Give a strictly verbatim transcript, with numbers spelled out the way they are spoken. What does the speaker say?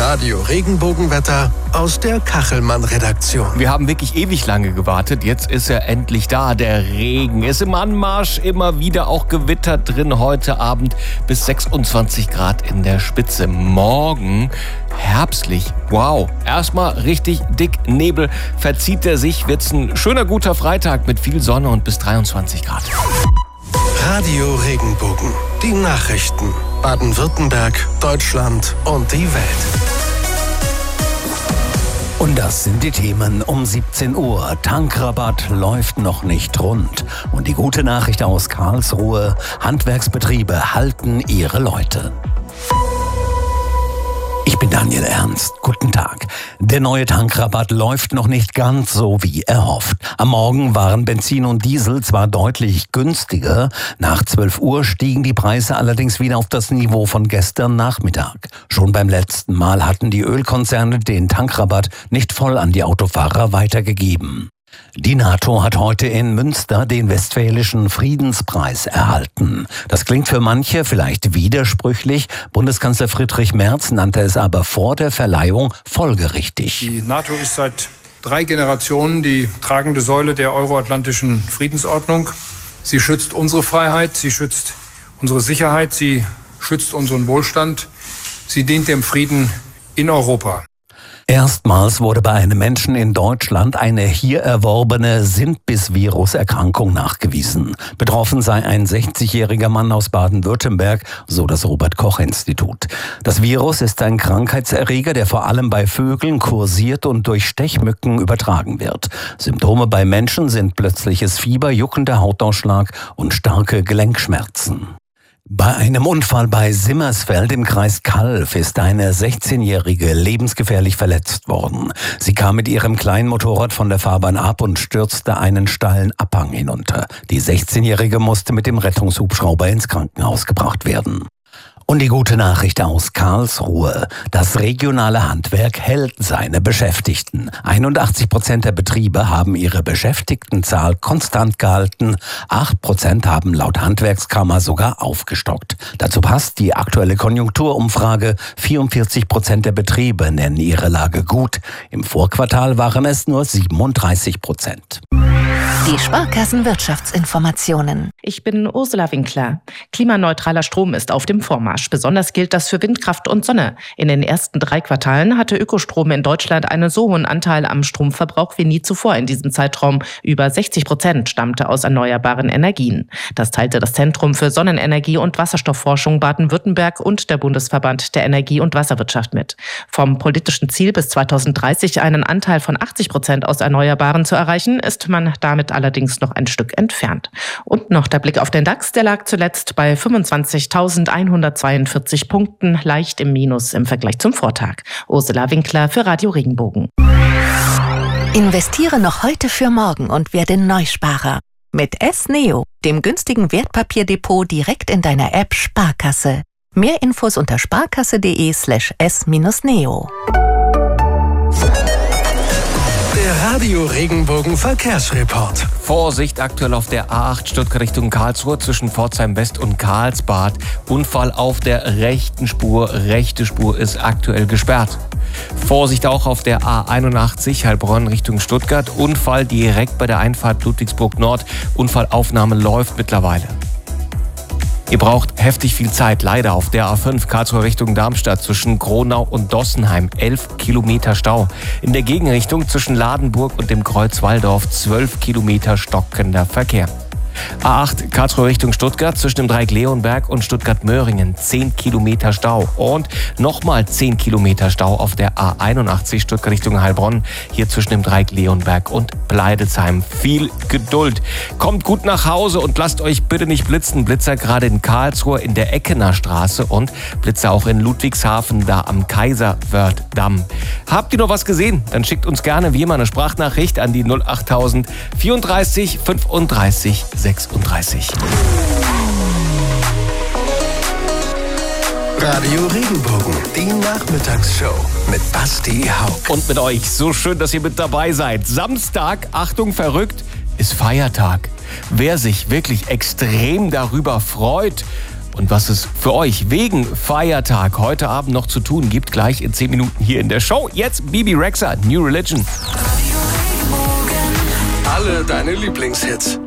Radio Regenbogenwetter aus der Kachelmann-Redaktion. Wir haben wirklich ewig lange gewartet. Jetzt ist er endlich da. Der Regen ist im Anmarsch. Immer wieder auch Gewitter drin. Heute Abend bis sechsundzwanzig Grad in der Spitze. Morgen herbstlich. Wow. Erstmal richtig dick Nebel. Verzieht er sich, wird's ein schöner, guter Freitag mit viel Sonne und bis dreiundzwanzig Grad. Radio Regenbogen. Die Nachrichten. Baden-Württemberg, Deutschland und die Welt. Und das sind die Themen um siebzehn Uhr. Tankrabatt läuft noch nicht rund. Und die gute Nachricht aus Karlsruhe: Handwerksbetriebe halten ihre Leute. Ich bin Daniel Ernst. Guten Tag. Der neue Tankrabatt läuft noch nicht ganz so wie erhofft. Am Morgen waren Benzin und Diesel zwar deutlich günstiger, nach zwölf Uhr stiegen die Preise allerdings wieder auf das Niveau von gestern Nachmittag. Schon beim letzten Mal hatten die Ölkonzerne den Tankrabatt nicht voll an die Autofahrer weitergegeben. Die NATO hat heute in Münster den Westfälischen Friedenspreis erhalten. Das klingt für manche vielleicht widersprüchlich. Bundeskanzler Friedrich Merz nannte es aber vor der Verleihung folgerichtig. Die NATO ist seit drei Generationen die tragende Säule der euroatlantischen Friedensordnung. Sie schützt unsere Freiheit, sie schützt unsere Sicherheit, sie schützt unseren Wohlstand. Sie dient dem Frieden in Europa. Erstmals wurde bei einem Menschen in Deutschland eine hier erworbene Sintbiss-Virus-Erkrankung nachgewiesen. Betroffen sei ein sechzigjähriger Mann aus Baden-Württemberg, so das Robert-Koch-Institut. Das Virus ist ein Krankheitserreger, der vor allem bei Vögeln kursiert und durch Stechmücken übertragen wird. Symptome bei Menschen sind plötzliches Fieber, juckender Hautausschlag und starke Gelenkschmerzen. Bei einem Unfall bei Simmersfeld im Kreis Calw ist eine sechzehnjährige lebensgefährlich verletzt worden. Sie kam mit ihrem kleinen Motorrad von der Fahrbahn ab und stürzte einen steilen Abhang hinunter. Die sechzehnjährige musste mit dem Rettungshubschrauber ins Krankenhaus gebracht werden. Und die gute Nachricht aus Karlsruhe: Das regionale Handwerk hält seine Beschäftigten. einundachtzig Prozent der Betriebe haben ihre Beschäftigtenzahl konstant gehalten. acht Prozent haben laut Handwerkskammer sogar aufgestockt. Dazu passt die aktuelle Konjunkturumfrage. vierundvierzig Prozent der Betriebe nennen ihre Lage gut. Im Vorquartal waren es nur siebenunddreißig Prozent. Die Sparkassen-Wirtschaftsinformationen. Ich bin Ursula Winkler. Klimaneutraler Strom ist auf dem Vormarsch. Besonders gilt das für Windkraft und Sonne. In den ersten drei Quartalen hatte Ökostrom in Deutschland einen so hohen Anteil am Stromverbrauch wie nie zuvor in diesem Zeitraum. Über sechzig Prozent stammte aus erneuerbaren Energien. Das teilte das Zentrum für Sonnenenergie und Wasserstoffforschung Baden-Württemberg und der Bundesverband der Energie- und Wasserwirtschaft mit. Vom politischen Ziel, bis zweitausenddreißig einen Anteil von achtzig Prozent aus Erneuerbaren zu erreichen, ist man damit allerdings noch ein Stück entfernt. Und noch der Blick auf den DAX, der lag zuletzt bei fünfundzwanzigtausendeinhundertzweiundvierzig Punkten, leicht im Minus im Vergleich zum Vortag. Ursula Winkler für Radio Regenbogen. Investiere noch heute für morgen und werde Neusparer. Mit S-Neo, dem günstigen Wertpapierdepot direkt in deiner App Sparkasse. Mehr Infos unter sparkasse.de slash s-neo. Der Radio Regenbogen Verkehrsreport. Vorsicht aktuell auf der A acht Stuttgart Richtung Karlsruhe zwischen Pforzheim West und Karlsbad. Unfall auf der rechten Spur. Rechte Spur ist aktuell gesperrt. Vorsicht auch auf der A einundachtzig Heilbronn Richtung Stuttgart. Unfall direkt bei der Einfahrt Ludwigsburg Nord. Unfallaufnahme läuft mittlerweile. Ihr braucht heftig viel Zeit, leider auf der A fünf Karlsruhe Richtung Darmstadt zwischen Gronau und Dossenheim. elf Kilometer Stau. In der Gegenrichtung zwischen Ladenburg und dem Kreuz Walldorf zwölf Kilometer stockender Verkehr. A acht Karlsruhe Richtung Stuttgart zwischen dem Dreieck Leonberg und Stuttgart-Möhringen zehn Kilometer Stau und nochmal zehn Kilometer Stau auf der A einundachtzig Stuttgart Richtung Heilbronn, hier zwischen dem Dreieck Leonberg und Pleidesheim. Viel Geduld. Kommt gut nach Hause und lasst euch bitte nicht blitzen. Blitzer gerade in Karlsruhe in der Eckener Straße und Blitzer auch in Ludwigshafen, da am Kaiserwörth-Damm. Habt ihr noch was gesehen? Dann schickt uns gerne wie immer eine Sprachnachricht an die null achttausend vierunddreißig fünfunddreißig sechsunddreißig. Radio Regenbogen, die Nachmittagsshow mit Basti Hauck. Und mit euch. So schön, dass ihr mit dabei seid. Samstag, Achtung, verrückt, ist Feiertag. Wer sich wirklich extrem darüber freut Und was es für euch wegen Feiertag heute Abend noch zu tun gibt, gleich in zehn Minuten hier in der Show. Jetzt Bibi Rexha, New Religion. Alle deine Lieblingshits.